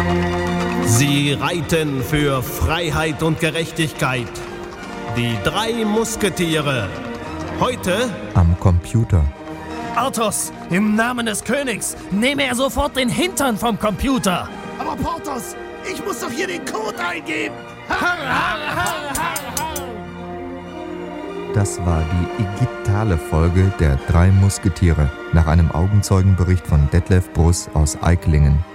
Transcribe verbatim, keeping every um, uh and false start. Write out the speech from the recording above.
Sie reiten für Freiheit und Gerechtigkeit. Die drei Musketiere. Heute am Computer. Arthos, im Namen des Königs, nehme er sofort den Hintern vom Computer. Aber Porthos, ich muss doch hier den Code eingeben. Das war die digitale Folge der drei Musketiere nach einem Augenzeugenbericht von Detlef Bruss aus Aiklingen.